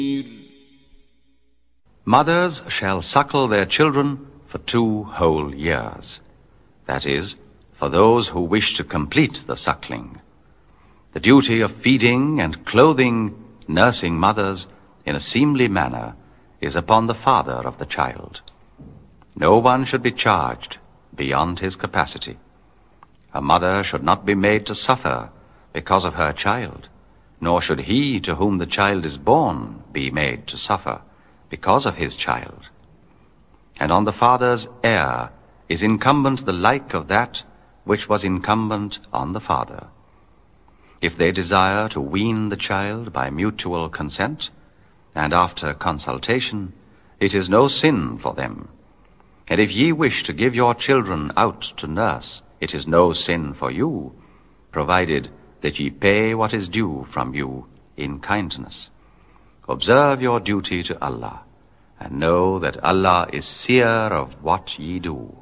Mothers shall suckle their children for 2 whole years. That is, for those who wish to complete the suckling. The duty of feeding and clothing nursing mothers in a seemly manner is upon the father of the child. No one should be charged beyond his capacity. A mother should not be made to suffer because of her child, nor should he to whom the child is born be made to suffer because of his child. And on the father's heir is incumbent the like of that which was incumbent on the father. If they desire to wean the child by mutual consent, and after consultation, it is no sin for them. And if ye wish to give your children out to nurse, it is no sin for you, provided that ye pay what is due from you in kindness. Observe your duty to Allah, and know that Allah is seer of what ye do.